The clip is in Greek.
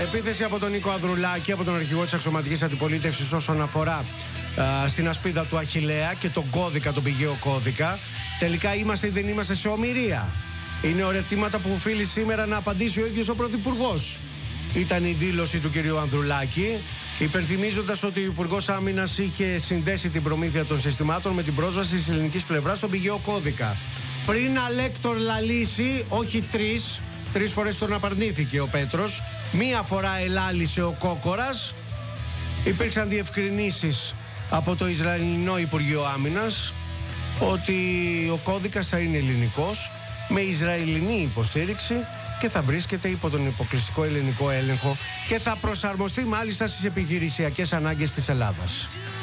Επίθεση από τον Νίκο Ανδρουλάκη, από τον αρχηγό της αξιωματικής αντιπολίτευσης, όσον αφορά στην ασπίδα του Αχιλλέα και τον κώδικα, τον πηγαίο κώδικα. Τελικά είμαστε ή δεν είμαστε σε ομηρία? Είναι ερωτήματα που οφείλει σήμερα να απαντήσει ο ίδιος ο Πρωθυπουργός. Ήταν η δήλωση του κυρίου Ανδρουλάκη, υπενθυμίζοντας ότι ο Υπουργός Άμυνας είχε συνδέσει την προμήθεια των συστημάτων με την πρόσβαση της ελληνικής πλευράς στον πηγαίο κώδικα. Πριν αλέκτορ λαλήσει, όχι τρεις φορές τον απαρνήθηκε ο Πέτρος, μία φορά ελάλησε ο Κόκορας. Υπήρξαν διευκρινήσεις από το Ισραηλινό Υπουργείο Άμυνας ότι ο κώδικας θα είναι ελληνικός, με Ισραηλινή υποστήριξη και θα βρίσκεται υπό τον υποκλειστικό ελληνικό έλεγχο και θα προσαρμοστεί μάλιστα στις επιχειρησιακές ανάγκες της Ελλάδας.